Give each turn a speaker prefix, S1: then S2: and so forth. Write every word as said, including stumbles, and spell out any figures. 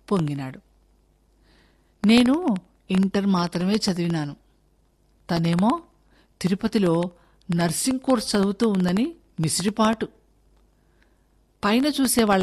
S1: పొంగినాడు. నేను ఇంటర్ మాత్రమే చదివినాను. తనేమో తిరుపతిలో నర్సింగ్ కోర్స్ చదువుతూ ఉందని మిసిరిపాటు. పైన చూసే వాళ్ళ